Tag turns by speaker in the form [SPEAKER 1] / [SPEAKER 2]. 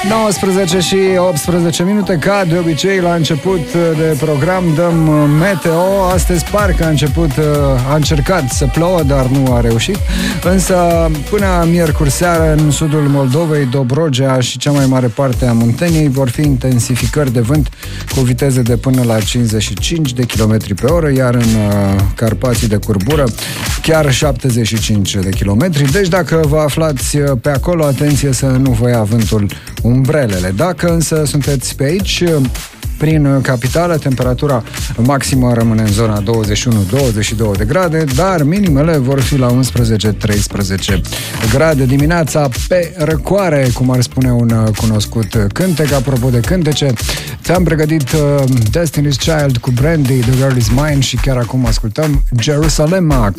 [SPEAKER 1] 19 și 18 minute, ca de obicei la început de program dăm meteo. Astăzi parcă a încercat să plouă, dar nu a reușit. Însă până miercuri seară în sudul Moldovei, Dobrogea și cea mai mare parte a Munteniei vor fi intensificări de vânt cu viteze de până la 55 de km pe oră, iar în Carpații de Curbură chiar 75 de km. Deci dacă vă aflați pe acolo, atenție să nu vă ia vântul umbrelele. Dacă însă sunteți pe aici, prin capitală, temperatura maximă rămâne în zona 21-22 de grade, dar minimele vor fi la 11-13 grade. Dimineața pe răcoare, cum ar spune un cunoscut cântec. Apropo de cântece, ți-am pregătit Destiny's Child cu Brandy, The Girl Is Mine, și chiar acum ascultăm Jerusalem.